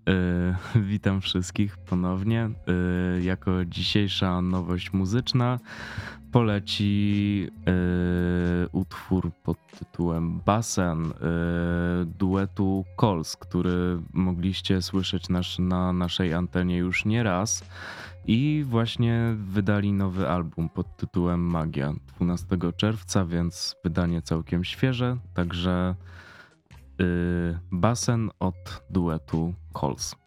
Witam wszystkich ponownie. Jako dzisiejsza nowość muzyczna poleci utwór pod tytułem Basen duetu Cols, który mogliście słyszeć na naszej antenie już nie raz. I właśnie wydali nowy album pod tytułem Magia 12 czerwca, więc wydanie całkiem świeże. Także Basen od duetu Cols.